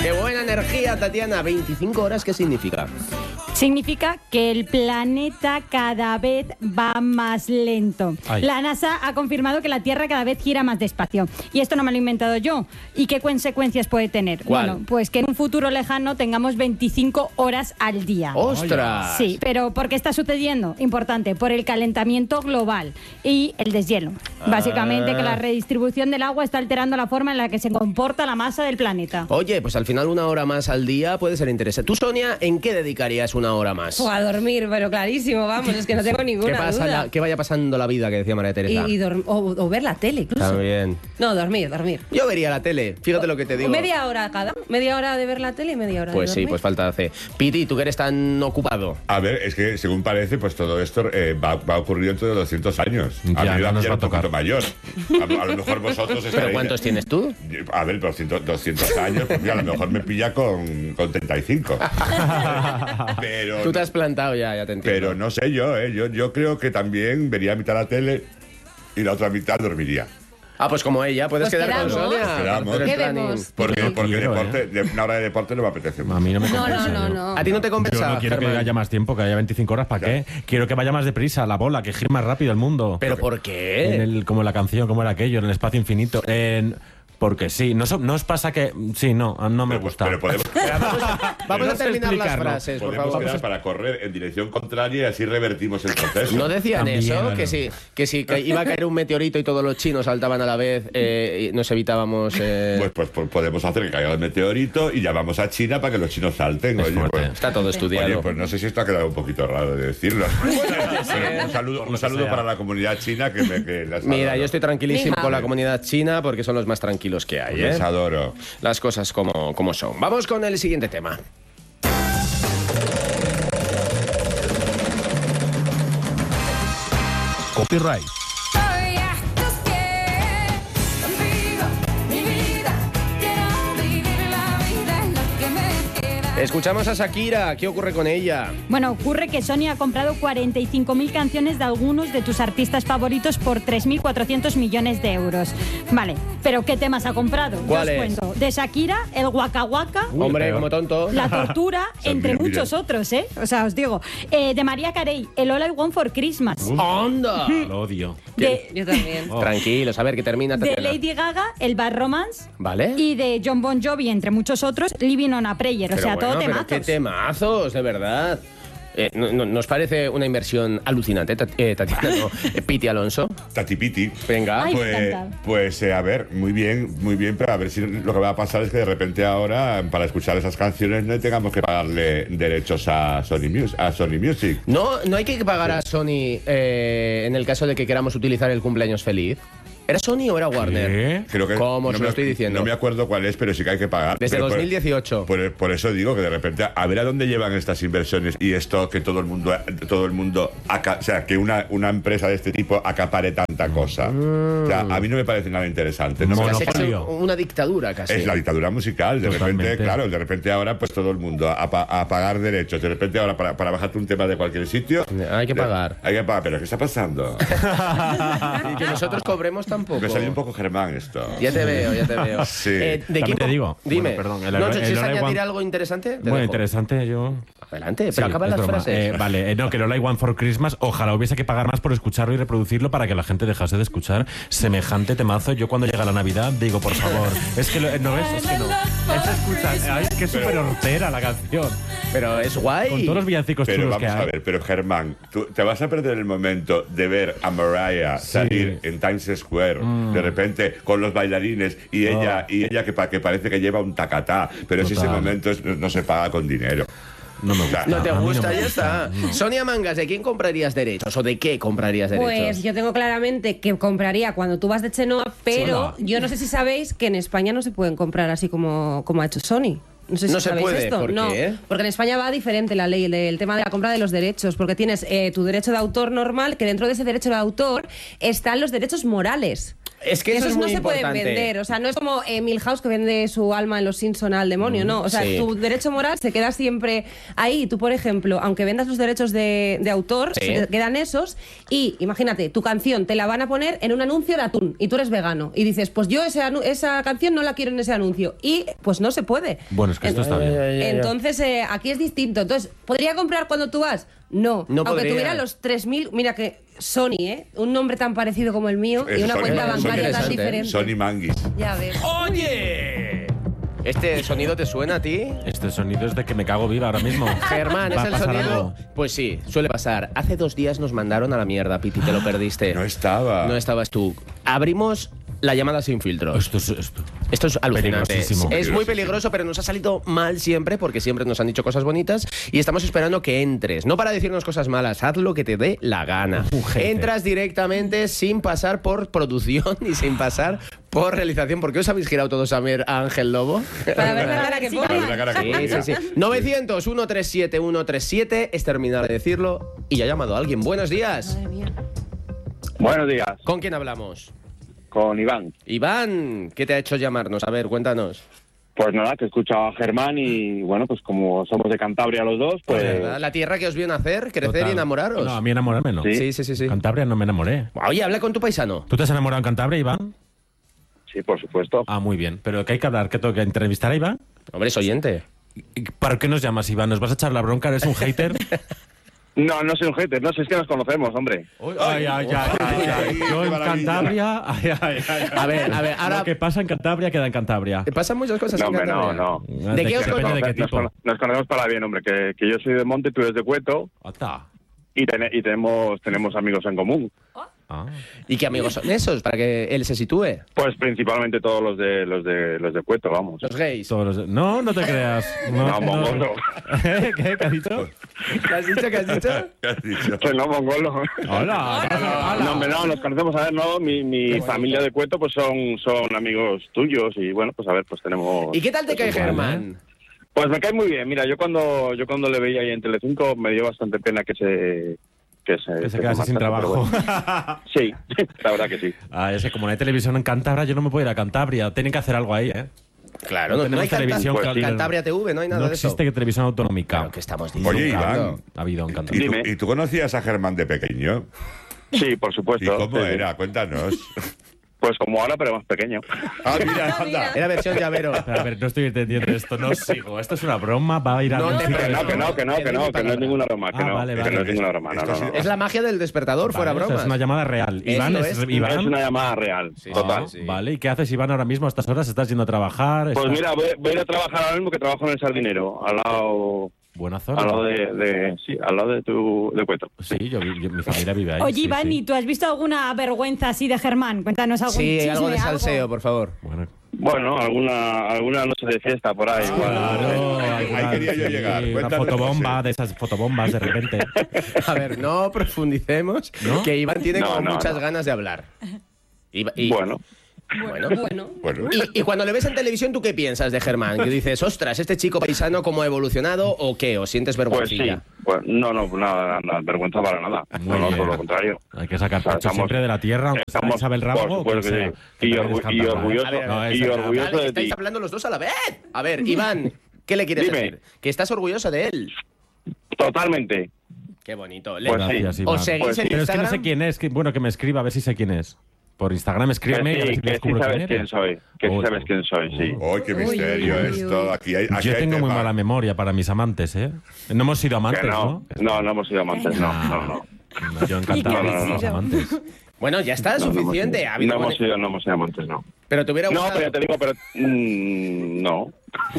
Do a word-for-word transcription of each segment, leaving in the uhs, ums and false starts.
¡Qué buena energía, Tatiana! veinticinco horas, ¿qué significa? Significa que el planeta cada vez va más lento. Ay. La NASA ha confirmado que la Tierra cada vez gira más despacio. Y esto no me lo he inventado yo. ¿Y qué consecuencias puede tener? ¿Cuál? Bueno, pues que en un futuro lejano tengamos veinticinco horas al día. ¡Ostras! Sí, pero ¿por qué está sucediendo? Importante, por el calentamiento global y el deshielo. Básicamente que la redistribución del agua está alterando la forma en la que se comporta la masa del planeta. Oye, pues al final una hora más al día puede ser interesante. ¿Tú, Sonia, en qué dedicarías una hora más? O a dormir, pero clarísimo, vamos, es que no tengo ninguna ¿Qué pasa duda. La, que vaya pasando la vida, que decía María Teresa? Y, y dorm- o, o ver la tele, incluso. También. No, dormir, dormir. Yo vería la tele, fíjate lo que te digo. Media hora cada, media hora de ver la tele y media hora Pues de sí, dormir. pues falta hace. Piti, tú que eres tan ocupado. A ver, es que según parece, pues todo esto eh, va, va a ocurrir dentro de doscientos años. Ya, a mí no me va a nos pillar va a un poquito tocar. mayor. A, a lo mejor vosotros ¿Pero estaréis- cuántos tienes tú? A ver, doscientos, doscientos años, pues mira, a lo mejor me pilla con, con treinta y cinco. Pero, Tú te has plantado ya, ya te entiendo. pero no sé yo, ¿eh? Yo, yo creo que también vería mitad la tele y la otra mitad dormiría. Ah, pues como ella, puedes Pues quedar con quedamos. Sonia. Quedamos. Hacer el ¿Qué planning. vemos? Porque, no porque quiero, deporte, de- una hora de deporte no me apetece mucho. A mí no me No, compensa. no, no, yo. no. ¿A ti no te Yo compensa, no quiero Germán? que haya más tiempo, que haya veinticinco horas. ¿Para qué? Quiero que vaya más deprisa la bola, que gire más rápido el mundo. ¿Pero por En qué? el, como la canción, como era aquello, en el espacio infinito. En- porque sí, ¿no, so- no os pasa que...? Sí, no, no me Pero, gusta. pero podemos, Vamos a No sé terminar las explicarlo. frases, por podemos favor. quedar para correr en dirección contraria y así revertimos el proceso. ¿No decían También, eso? bueno. Que si, que si ca- iba a caer un meteorito y todos los chinos saltaban a la vez, eh, y nos evitábamos... eh, Pues, pues, pues podemos hacer que caiga el meteorito y llamamos a China para que los chinos salten. Es Oye, fuerte. pues, Está todo estudiado. oye, pues no sé si esto ha quedado un poquito raro de decirlo. Pero un saludo, un saludo para la comunidad china que me que las Mira, adoro. yo estoy tranquilísimo Ni hao. con la comunidad china porque son los más tranquilos que hay, Les ¿eh? adoro. Las cosas como, como son. Vamos con el siguiente tema. Copyright. Soy estos que contigo, mi vida, quiero vivir la vida, es lo que me queda. Escuchamos a Shakira. ¿Qué ocurre con ella? Bueno, ocurre que Sony ha comprado cuarenta y cinco mil canciones de algunos de tus artistas favoritos por tres mil cuatrocientos millones de euros. Vale, pero ¿qué temas ha comprado? Yo ¿Cuál os es? cuento. De Shakira, el Waka Waka, Hombre, peor. como tonto. La Tortura, sea, entre mira, mira. muchos otros, ¿eh? O sea, os digo. Eh, de María Carey, el All I Want for Christmas. ¡Onda! Lo odio. De, Yo también. Oh. Tranquilos, a ver que termina. de Tatiana. Lady Gaga, el Bad Romance. ¿Vale? Y de John Bon Jovi, entre muchos otros, Living on a Prayer. O Pero sea, bueno, todo pero temazos. qué temazos, de verdad. Eh, no- no- ¿Nos parece una inversión alucinante, Tat- eh, Tatiana? No, eh, Piti Alonso. Tati Piti. Venga. Ay, Pues, encantado. pues eh, a ver, muy bien, muy bien, pero a ver si lo que va a pasar es que de repente ahora, para escuchar esas canciones, no tengamos que pagarle derechos a Sony, Mus- a Sony Music. No, no hay que pagar a Sony eh, en el caso de que queramos utilizar el cumpleaños feliz. ¿Era Sony o era Warner? ¿Qué? Creo que ¿Cómo no se me- lo estoy diciendo? No me acuerdo cuál es, pero sí que hay que pagar. Desde Pero por- dos mil dieciocho. Por, por eso digo que de repente, a ver a dónde llevan estas inversiones y esto que todo el mundo, todo el mundo, aca- o sea, que una, una empresa de este tipo acapare tanta cosa. O sea, a mí no me parece nada interesante. No me Has parece- hecho una dictadura casi. es la dictadura musical. De Totalmente. repente, claro, de repente ahora pues todo el mundo a, pa- a pagar derechos. De repente ahora para, para bajarte un tema de cualquier sitio. Hay que pagar. Hay que pagar. ¿Pero qué está pasando? Y que nosotros cobremos tampoco. Me salió un poco Germán esto. Ya te veo, ya te veo. Sí. ¿De También quién te co- digo. Dime. Bueno, perdón, el- no, el- si el quieres All I añadir Want- algo interesante, te Bueno, dejo. interesante, yo... Adelante, pero Sí, acaba es las broma. frases. Eh, vale, eh, no, que el All I Want for Christmas, ojalá hubiese que pagar más por escucharlo y reproducirlo para que la gente dejase de escuchar semejante temazo. Yo cuando llega la Navidad digo, por favor, es que lo- no ves, es que no. Es escuchar, ay, es que es súper hortera la canción. Pero es guay. Con todos los villancicos Pero chulos vamos que hay. a ver, pero Germán, tú te vas a perder el momento de ver a Mariah salir en Times Square Mm. de repente con los bailarines y ella y ella que, pa- que parece que lleva un tacatá, pero si ese Total. momento es- no se paga con dinero. No me gusta. No te a mí no gusta, me ya gusta. está. Sonia Mangas, ¿de quién comprarías derechos o de qué comprarías derechos? Pues yo tengo claramente que compraría cuando tú vas de Chenoa, pero yo no sé si sabéis que en España no se pueden comprar así como, como ha hecho Sony. No sé si No se sabéis puede, esto. ¿por no, qué? porque en España va diferente la ley del tema de la compra de los derechos, porque tienes eh, tu derecho de autor normal, que dentro de ese derecho de autor están los derechos morales. Es que eso esos es muy no se pueden importante. vender. O sea, no es como eh, Milhouse que vende su alma en los Simpson al demonio, ¿no? O sea, sí. tu derecho moral se queda siempre ahí. Tú, por ejemplo, aunque vendas los derechos de, de autor, Sí. se te quedan esos. Y imagínate, tu canción te la van a poner en un anuncio de atún y tú eres vegano. Y dices, pues yo ese anu- esa canción no la quiero en ese anuncio. Y pues no se puede. Bueno, es que esto En- está bien. Entonces, eh, aquí es distinto. Entonces, ¿podría comprar cuando tú vas? No. No Aunque podría. tuviera los tres mil. Mira que Sony, ¿eh? Un nombre tan parecido como el mío y Eso, una Sony- cuenta Sony- bancaria tan interesante, ¿eh? diferente. Sony Manguis. Ya ves. ¡Oye! ¿Este sonido te suena a ti? Este sonido es de que me cago viva ahora mismo. Germán, Va ¿es a el pasar sonido? algo. Pues sí, suele pasar. Hace dos días nos mandaron a la mierda, Piti, te lo perdiste. No estaba. No estabas tú. Abrimos la llamada sin filtros. Esto es, esto. Esto es alucinante. Peligrosísimo. Es muy peligroso, pero nos ha salido mal siempre porque siempre nos han dicho cosas bonitas y estamos esperando que entres. No para decirnos cosas malas, haz lo que te dé la gana. Un jefe. Entras directamente sin pasar por producción y sin pasar por realización. ¿Por qué os habéis girado todos a ver a Ángel Lobo? Para ver la cara que Sí, pone. Para ver la cara que Sí, ponía. sí, sí. novecientos, ciento treinta y siete, ciento treinta y siete es terminar de decirlo y ya ha llamado a alguien. Buenos días. Madre mía. Buenos días, ¿Con quién hablamos? con Iván. Iván, ¿qué te ha hecho llamarnos? A ver, cuéntanos. Pues nada, que he escuchado a Germán y bueno, pues como somos de Cantabria los dos, pues ¿Verdad? La tierra que os vio nacer, crecer Total. y enamoraros. No, a mí enamorarme no. Sí. Sí, sí, sí, sí. Cantabria no me enamoré. Oye, habla con tu paisano. ¿Tú te has enamorado en Cantabria, Iván? sí, por supuesto. Ah, muy bien. ¿Pero qué hay que hablar? ¿Qué tengo que entrevistar a Iván? Hombre, es oyente. ¿Y ¿Para qué nos llamas, Iván? ¿Nos vas a echar la bronca? ¿Eres un hater? No, no soy un hater, no sé, es que nos conocemos, hombre. Ay, ay, ay, ay, ay. Yo Qué en maravilla. Cantabria... Ay, ay, ay, ay. A ver, a ver, ahora- Lo que pasa en Cantabria queda en Cantabria. Te pasan muchas cosas No, en hombre, no, Cantabria. no. ¿De qué os depende cono- de qué Nos, tipo? cono- nos conocemos para bien, hombre, que, que yo soy de Monte, tú eres de Cueto Ata. y, tene- y tenemos, tenemos amigos en común. Ah. ¿Y qué amigos son esos? Para que él se sitúe. Pues principalmente todos los de los de los de Cueto, vamos. Los gays. Todos los- No, no te creas. No, No, mongolo. ¿Qué? ¿Qué? ¿Qué has dicho? ¿Qué has dicho? ¿Qué has dicho? ¿Qué has dicho? Que no, mongolo. Hola. No, hombre, no, nos conocemos, a ver, no, mi, mi familia de Cueto pues son, son amigos tuyos y bueno, pues a ver, pues tenemos... ¿Y qué tal te cae Vale. Germán? Pues me cae muy bien, mira, yo cuando yo cuando le veía ahí en Telecinco me dio bastante pena que se... Que se, Que se que quedase sin marchara, trabajo. pero bueno. Sí, la verdad que sí. Ah, es que como no hay televisión en Cantabria, yo no me puedo ir a Cantabria. Tienen que hacer algo ahí, ¿eh? Claro, No no, no hay tenemos televisión, Canta- claro. Cantabria T V, no hay nada No de eso. existe televisión autonómica. Claro, que estamos diciendo. Oye, Nunca Iván. Ha habido en ¿Y Cantabria. tú, Dime. y tú conocías a Germán de pequeño? Sí, por ¿Y supuesto. cómo Sí, sí. era? Cuéntanos. Pues como ahora, pero más pequeño. Ah, mira, anda. Era versión llavero. Pero, a ver, no estoy entendiendo esto. No sigo. Esto es una broma. Va a ir a No algún te sitio. Que no, que no, que no, que no, que no es ninguna broma, que Ah, no, vale, que vale. no es ninguna broma, no, Esto no, sí- no. Es la magia del despertador, Vale, fuera o sea, bromas. es una llamada real. Eso Iván es. es, Iván. Es una llamada real, Sí, total. sí, sí. Vale, ¿y qué haces, Iván, ahora mismo a estas horas? ¿Estás yendo a trabajar? Pues ¿Estás- mira, voy, voy a ir a trabajar ahora mismo que trabajo en el Sardinero, al lado, Buena zona. al lado de, de, sí, al lado de tu, de Cueto. Sí, yo, vi- yo- mi familia vive ahí. Oye, sí, Iván, sí. ¿y tú has visto alguna vergüenza así de Germán? Cuéntanos algún Sí, chisme, algo de algo. salseo, por favor. Bueno, Bueno, alguna, alguna noche de fiesta por ahí. igual. claro. ahí alguna- quería yo sí, llegar. Una Cuéntanos, fotobomba, José. de esas fotobombas de repente. A ver, no profundicemos, ¿No? que Iván tiene No, como no, muchas no. ganas de hablar. Y, y- Bueno, bueno. Bueno. Bueno, Y, y cuando le ves en televisión, ¿tú qué piensas de Germán? Que dices, ostras, ¿este chico paisano cómo ha evolucionado o qué? ¿O sientes pues sí. vergüencilla? Pues no, no, nada, nada, vergüenza para nada. Muy no, no, bien. por lo contrario. Hay que sacar O sea, pecho estamos- siempre de la tierra, aunque sea estamos- Isabel Ramo por o quien supuesto que sea, sí. que Y también es orgu- y cantante. orgulloso- A ver, a ver, No, y esa- orgulloso Vale, de estáis ti. hablando los dos a la vez. A ver, Iván, ¿qué le quieres Dime. decir? Que estás orgulloso de él. Totalmente. Qué bonito. Le- Pues sí. Gracias, Iván. ¿Os seguís Pues en sí. Pero es que no Instagram? sé quién es. que- bueno, que me escriba, a ver si sé quién es. Por Instagram, Que escríbeme y a ver sí, si que sí descubro sabes quién quién eres. soy. Que sí Uy, sabes quién soy, sí. ¡ay, qué misterio uy, esto! uy. Aquí hay, aquí Yo hay tengo muy tema. mala memoria para mis amantes, ¿eh? No hemos sido amantes, Que ¿no? no, no, no hemos sido amantes, no, no, no. No, yo encantado ¿Y qué con habéis los sido? amantes. Bueno, ya está, No, no hemos suficiente. sido- Ha habido No hemos buen- sido, no hemos sido amantes, no. Pero te hubiera No, gustado. pero ya te digo, pero mm, no.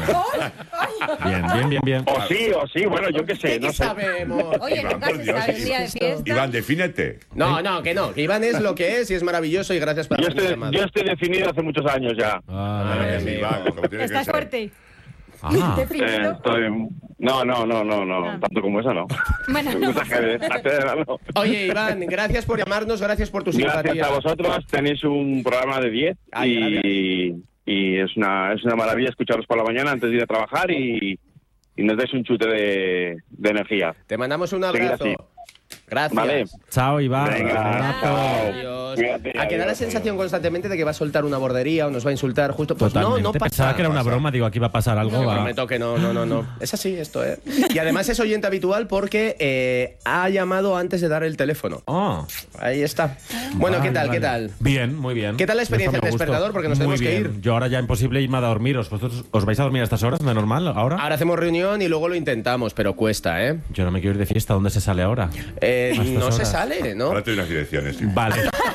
Bien, bien, bien, bien. O sí, o sí, bueno, yo qué sé, ¿Qué no sé. sabemos? Oye, Iván, nunca por se Dios. sabe un día de fiesta. Iván, defínete. No, no, que no. Que Iván es lo que es y es maravilloso y gracias por Yo haberme estoy, llamado. yo estoy definido hace muchos años ya. Ah, Claro que Ay, sí, amigo. Iván, como tiene que ¿Estás ser. fuerte? ah. Eh, estoy- No, no, no, no, no, Ah. tanto como eso no. Bueno, no. no. Oye, Iván, gracias por llamarnos, gracias por tu Gracias simpatía. a vosotros, tenéis un programa de diez Ay, y, y es una es una maravilla escucharos por la mañana antes de ir a trabajar y, y nos dais un chute de, de energía. Te mandamos un Seguid abrazo. así. Gracias. Vale. Chao, Iván. Venga, chao. Adiós. Cuídate, A que da la adiós. sensación constantemente de que va a soltar una bordería o nos va a insultar justo. Pues Totalmente. no, no pasa. Pensaba que era una pasa. broma, digo, aquí va a pasar algo. Te va. prometo que no, no, no, no. Es así esto, ¿eh? Y además es oyente habitual porque eh, ha llamado antes de dar el teléfono. Oh, Ahí está. Bueno, vale, ¿qué tal? vale. ¿Qué tal? Bien, muy bien. ¿Qué tal la experiencia Esto me del gustó. despertador? Porque nos Muy tenemos que bien. ir. Yo ahora ya imposible irme a dormiros. ¿Vosotros os vais a dormir a estas horas de normal ahora? Ahora hacemos reunión y luego lo intentamos, pero cuesta, ¿eh? Yo no me quiero ir de fiesta. ¿Dónde se sale ahora? Eh, A estas no se horas. sale, ¿no? Ahora te doy unas direcciones. sí. Vale.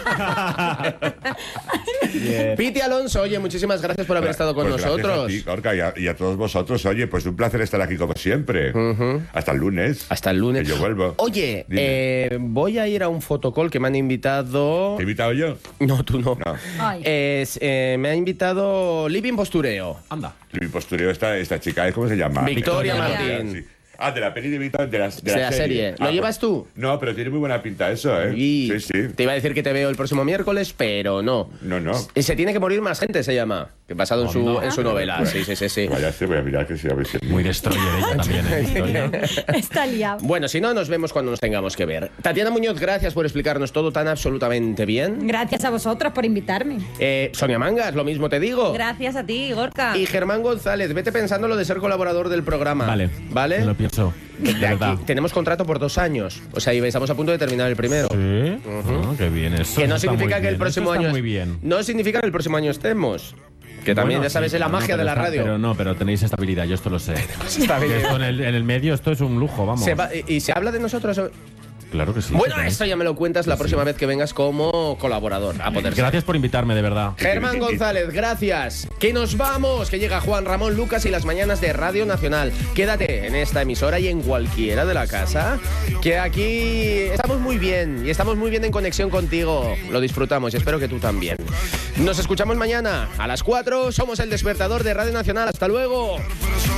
Bien. Piti Alonso, oye, muchísimas gracias por haber estado con Pues gracias nosotros. a ti, Gorka, y a, y a todos vosotros. Oye, pues un placer estar aquí como siempre. Hasta el lunes. Hasta el lunes. Que yo vuelvo. Oye, Dime. eh, voy a ir a un fotocall que me han invitado. ¿Te he invitado yo? No, tú no. No. Ay. Es, eh, me ha invitado Living Postureo. Anda. Mi postureo, esta, esta chica, ¿cómo se llama? Victoria Victoria. Martín. Sí. Ah, de la peli de Victoria, de la, de De la serie. ¿Lo Ah, llevas pues- tú? No, pero tiene muy buena pinta eso, ¿eh? Y Sí, sí. te iba a decir que te veo el próximo miércoles, pero no. No, no. Y se tiene que morir más gente, se llama. Que basado en su, Anda. en su novela. Sí, sí, sí, sí. Vaya, se voy a mirar que sí, a ver si... Muy destroyer ella también, ¿eh, Victoria? Está liado. Bueno, si no, nos vemos cuando nos tengamos que ver. Tatiana Muñoz, gracias por explicarnos todo tan absolutamente bien. Gracias a vosotros por invitarme. Eh, Sonia Mangas, lo mismo te digo. Gracias a ti, Gorka. Y Germán González, vete pensando lo de ser colaborador del programa. Vale. ¿Vale? Me lo pienso. De De verdad. aquí tenemos contrato por dos años. O sea, y estamos a punto de terminar el primero. Sí. Ah, qué bien eso. Que no eso está significa muy que el bien, próximo eso está año. muy bien. No significa que el próximo año estemos. Que también, Bueno, ya sabes, sí, es la pero no, magia de pero la está- radio. Pero no, pero tenéis estabilidad, yo esto lo sé. Está bien. Esto en, el, en el medio esto es un lujo, vamos. Se va- y, y se habla de nosotros. Claro que sí. Bueno, que tenéis. esto ya me lo cuentas la próxima vez que vengas como colaborador. A poder ser. Gracias por invitarme, de verdad. Germán González, gracias. Que nos vamos, que llega Juan Ramón Lucas y las mañanas de Radio Nacional. Quédate en esta emisora y en cualquiera de la casa, que aquí estamos muy bien y estamos muy bien en conexión contigo. Lo disfrutamos y espero que tú también. Nos escuchamos mañana a las cuatro. Somos el despertador de Radio Nacional. Hasta luego.